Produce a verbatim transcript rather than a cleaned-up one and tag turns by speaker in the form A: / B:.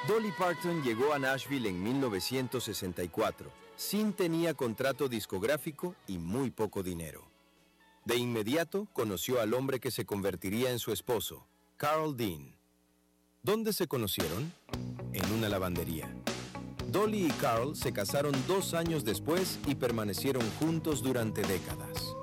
A: Dolly Parton llegó a Nashville en mil novecientos sesenta y cuatro. Sin tenía contrato discográfico y muy poco dinero. De inmediato conoció al hombre que se convertiría en su esposo, Carl Dean. ¿Dónde se conocieron? En una lavandería. Dolly y Carl se casaron dos años después y permanecieron juntos durante décadas.